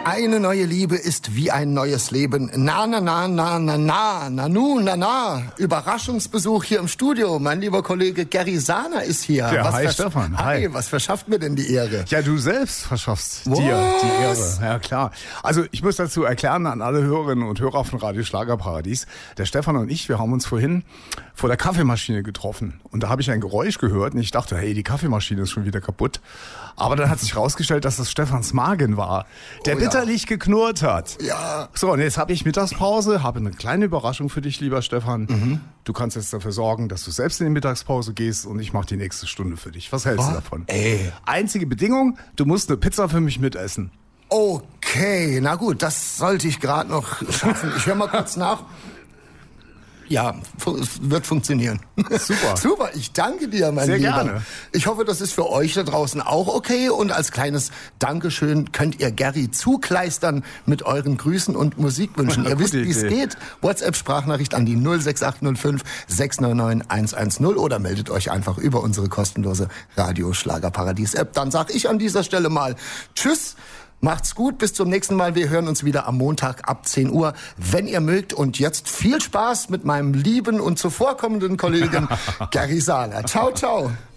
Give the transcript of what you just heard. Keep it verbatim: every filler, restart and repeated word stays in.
Eine neue Liebe ist wie ein neues Leben. Na, na, na, na, na, na, na, nu, na, na. Überraschungsbesuch hier im Studio. Mein lieber Kollege Gary Sahner ist hier. Ja, was hi versch- Stefan. Hi, Hi. was verschafft mir denn die Ehre? Ja, du selbst verschaffst Was? dir die Ehre. Ja, klar. Also ich muss dazu erklären an alle Hörerinnen und Hörer von Radio Schlagerparadies. Der Stefan und ich, wir haben uns vorhin vor der Kaffeemaschine getroffen. Und da habe ich ein Geräusch gehört und ich dachte, hey, die Kaffeemaschine ist schon wieder kaputt. Aber dann hat sich rausgestellt, dass das Stefans Magen war, der Oh ja. bitterlich geknurrt hat. Ja. So, und jetzt habe ich Mittagspause, habe eine kleine Überraschung für dich, lieber Stefan. Mhm. Du kannst jetzt dafür sorgen, dass du selbst in die Mittagspause gehst und ich mache die nächste Stunde für dich. Was hältst Oh, du davon? ey. Einzige Bedingung, du musst eine Pizza für mich mitessen. Okay, na gut, das sollte ich gerade noch schaffen. Ich höre mal kurz nach. Ja, fu- es wird funktionieren. Super. Super, ich danke dir, mein Sehr Lieber. gerne. Ich hoffe, das ist für euch da draußen auch okay. Und als kleines Dankeschön könnt ihr Gary zukleistern mit euren Grüßen und Musikwünschen. Ihr Gute wisst, wie es Idee. geht. WhatsApp-Sprachnachricht an die null sechs acht null fünf sechs neun neun eins eins null oder meldet euch einfach über unsere kostenlose Radio Schlagerparadies-App. Dann sag ich an dieser Stelle mal Tschüss. Macht's gut, bis zum nächsten Mal. Wir hören uns wieder am Montag ab zehn Uhr, wenn ihr mögt. Und jetzt viel Spaß mit meinem lieben und zuvorkommenden Kollegen Gary Sahner. Ciao, ciao.